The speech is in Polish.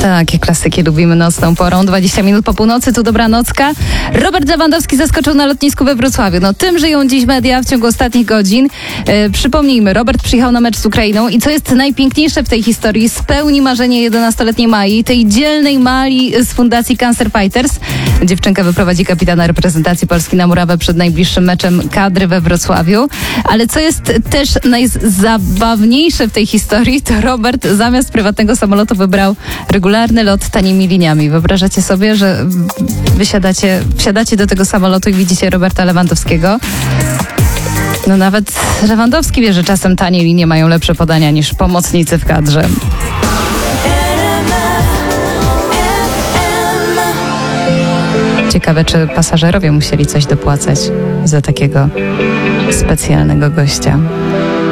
Takie klasyki lubimy nocną porą. 20 minut po północy, tu Dobranocka. Robert Lewandowski zaskoczył na lotnisku we Wrocławiu. No tym żyją dziś media w ciągu ostatnich godzin. Przypomnijmy, Robert przyjechał na mecz z Ukrainą i co jest najpiękniejsze w tej historii, spełni marzenie 11-letniej Mai, tej dzielnej Mali z fundacji Cancer Fighters. Dziewczynka wyprowadzi kapitana reprezentacji Polski na murawę przed najbliższym meczem kadry we Wrocławiu. Ale co jest też najzabawniejsze w tej historii, to Robert zamiast prywatnego samolotu wybrał regularny lot tanimi liniami. Wyobrażacie sobie, że wsiadacie do tego samolotu i widzicie Roberta Lewandowskiego? No nawet Lewandowski wie, że czasem tanie linie mają lepsze podania niż pomocnicy w kadrze. Ciekawe, czy pasażerowie musieli coś dopłacać za takiego specjalnego gościa.